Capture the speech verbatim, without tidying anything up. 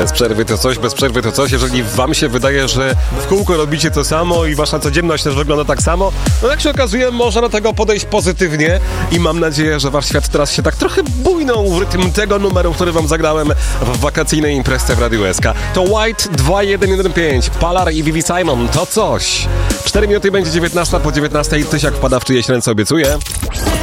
Bez przerwy to coś, bez przerwy to coś. Jeżeli wam się wydaje, że w kółko robicie to samo i wasza codzienność też wygląda tak samo, no jak się okazuje, można do tego podejść pozytywnie i mam nadzieję, że wasz świat teraz się tak trochę bujnął w rytm tego numeru, który wam zagrałem w wakacyjnej imprezie w Radiu S K. To White dwa jeden jeden pięć, Palar i Vivi Simon, to coś. cztery minuty będzie dziewiętnasta po dziewiętnastej, Tysiak wpada w czyjeś ręce, obiecuję.